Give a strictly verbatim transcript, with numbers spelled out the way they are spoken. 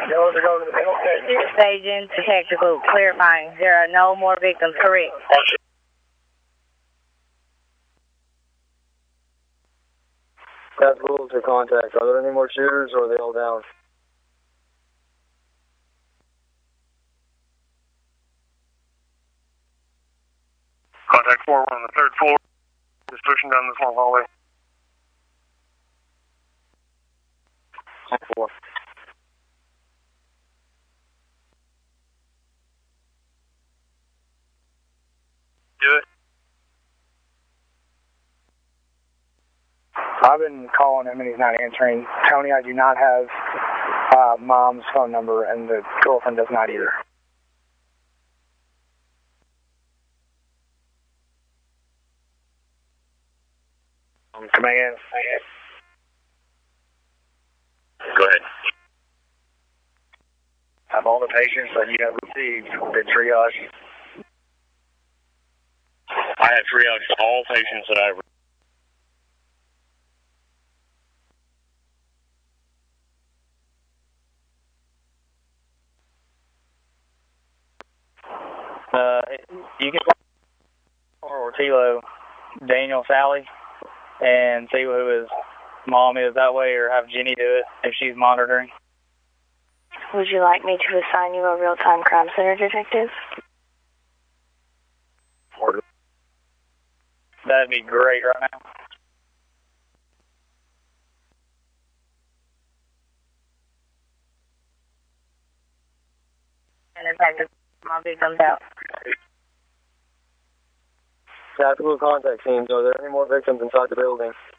Those are going to the middle station. Staging to tactical, clarifying. There are no more victims, correct? Tactical to contact. Are there any more shooters or are they all down? Contact four, we're on the third floor. Just pushing down this long hallway. four. Do it. I've been calling him and he's not answering. Tony, I do not have uh, mom's phone number and the girlfriend does not either. Um, command. Go ahead. Have all the patients that you have received been triaged? I have triaged all patients that I've Uh, you can or Tilo, Daniel, Sally, and see who his mom is that way, or have Jenny do it if she's monitoring. Would you like me to assign you a real-time crime center detective? That'd be great right now. And in fact, my victims out. Tactical contact teams, are there any more victims inside the building?